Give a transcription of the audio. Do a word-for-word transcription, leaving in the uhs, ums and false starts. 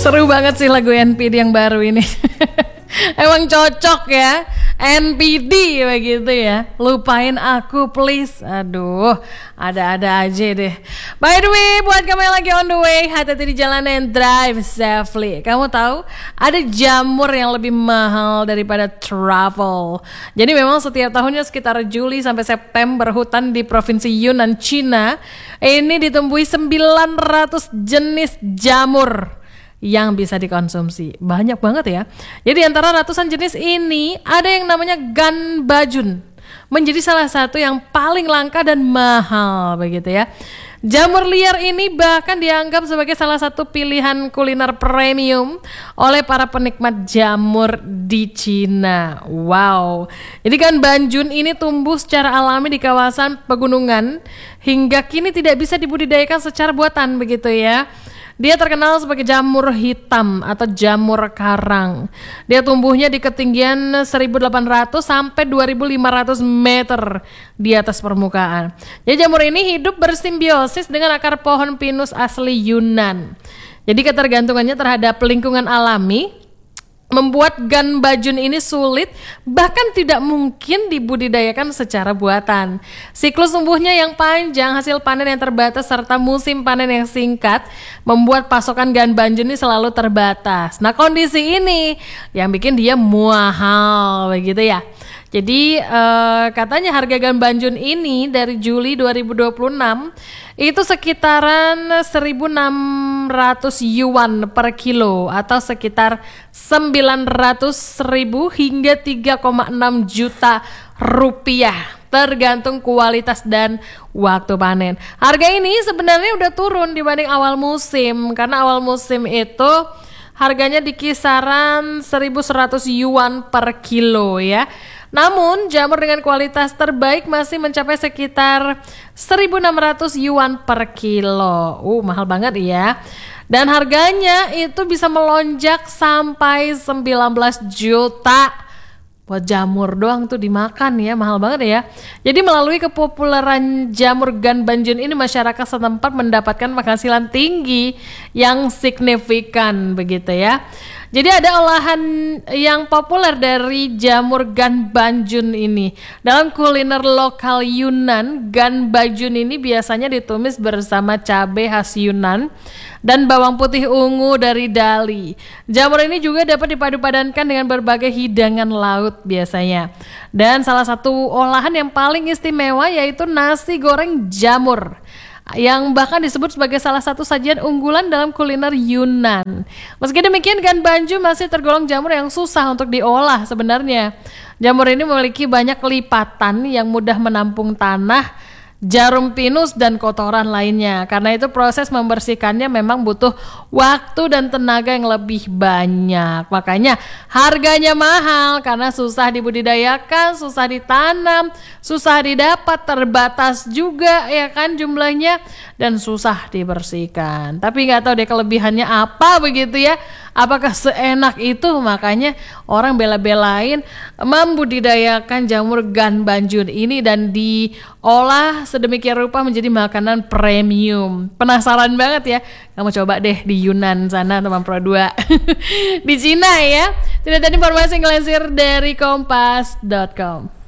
Seru banget sih lagu N P D yang baru ini. Emang cocok ya, N P D begitu ya. Lupain aku please. Aduh, ada-ada aja deh. By the way, buat kamu yang lagi on the way, hati-hati di jalan and drive safely. Kamu tahu ada jamur yang lebih mahal daripada travel. Jadi memang setiap tahunnya sekitar Juli sampai September, hutan di provinsi Yunnan, Cina ini ditumbuhi sembilan ratus jenis jamur yang bisa dikonsumsi. Banyak banget ya. Jadi antara ratusan jenis ini ada yang namanya ganbajun, menjadi salah satu yang paling langka dan mahal begitu ya. Jamur liar ini bahkan dianggap sebagai salah satu pilihan kuliner premium oleh para penikmat jamur di Cina. Wow. Jadi ganbajun ini tumbuh secara alami di kawasan pegunungan hingga kini tidak bisa dibudidayakan secara buatan begitu ya. Dia terkenal sebagai jamur hitam atau jamur karang. Dia tumbuhnya di ketinggian seribu delapan ratus sampai dua ribu lima ratus meter di atas permukaan. Jadi jamur ini hidup bersimbiosis dengan akar pohon pinus asli Yunnan. Jadi ketergantungannya terhadap lingkungan alami membuat ganbajun ini sulit, bahkan tidak mungkin dibudidayakan secara buatan. Siklus tumbuhnya yang panjang, hasil panen yang terbatas, serta musim panen yang singkat membuat pasokan ganbajun ini selalu terbatas. Nah, kondisi ini yang bikin dia mahal begitu ya. Jadi eh, katanya harga ganbajun ini dari Juli dua ribu dua puluh enam itu sekitaran seribu enam ratus yuan per kilo atau sekitar sembilan ratus ribu hingga tiga koma enam juta rupiah, tergantung kualitas dan waktu panen. Harga ini sebenarnya udah turun dibanding awal musim, karena awal musim itu harganya di kisaran seribu seratus yuan per kilo ya. Namun jamur dengan kualitas terbaik masih mencapai sekitar seribu enam ratus yuan per kilo. Uh, mahal banget ya. Dan harganya itu bisa melonjak sampai sembilan belas juta. Buat jamur doang tuh dimakan ya, mahal banget ya. Jadi melalui kepopuleran jamur ganbajun ini, masyarakat setempat mendapatkan penghasilan tinggi yang signifikan begitu ya. Jadi ada olahan yang populer dari jamur ganbajun ini. Dalam kuliner lokal Yunnan, ganbajun ini biasanya ditumis bersama cabai khas Yunnan dan bawang putih ungu dari Dali. Jamur ini juga dapat dipadu-padankan dengan berbagai hidangan laut biasanya. Dan salah satu olahan yang paling istimewa yaitu nasi goreng jamur, yang bahkan disebut sebagai salah satu sajian unggulan dalam kuliner Yunnan. Meski demikian, ganbajun masih tergolong jamur yang susah untuk diolah sebenarnya. Jamur ini memiliki banyak lipatan yang mudah menampung tanah, jarum pinus, dan kotoran lainnya. Karena itu proses membersihkannya memang butuh waktu dan tenaga yang lebih banyak. Makanya harganya mahal karena susah dibudidayakan, susah ditanam, susah didapat, terbatas juga ya kan jumlahnya, dan susah dibersihkan. Tapi nggak tahu deh kelebihannya apa begitu ya. Apakah seenak itu? Makanya orang bela-belain membudidayakan jamur ganbajun ini dan diolah sedemikian rupa menjadi makanan premium. Penasaran banget ya? Kamu coba deh di Yunnan sana teman Pro dua. Di Cina ya. Tidak ada informasi yang ngelansir dari kompas dot com.